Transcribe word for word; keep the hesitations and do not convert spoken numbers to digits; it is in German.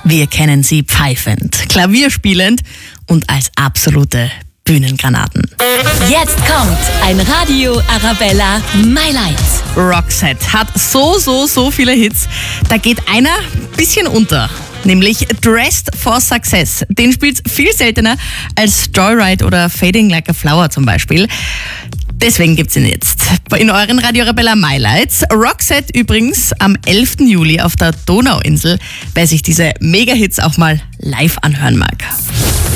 Wir kennen sie pfeifend, klavierspielend und als absolute Bühnengranaten. Jetzt kommt ein Radio Arabella My Light. Roxette hat so, so, so viele Hits. Da geht einer ein bisschen unter. Nämlich Dressed for Success. Den spielt viel seltener als Joyride oder Fading Like a Flower zum Beispiel. Deswegen gibt's ihn jetzt in euren Radio Arabella My Lights. Roxette übrigens am elften Juli auf der Donauinsel, wer sich diese Mega-Hits auch mal live anhören mag.